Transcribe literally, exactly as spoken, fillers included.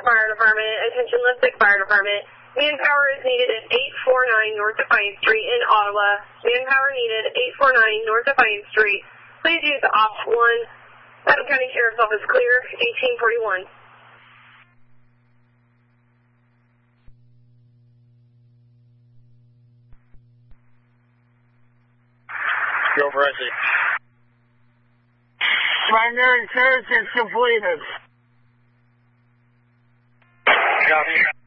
Fire Department. Attention Lipstick Fire Department. Manpower is needed at eight forty-nine North Defiance Street in Ottawa. Manpower needed at eight forty-nine North Defiance Street. Please use Op one. Putnam County Sheriff's Office clear, eighteen forty-one. Go for I C. Primary search is completed. Copy.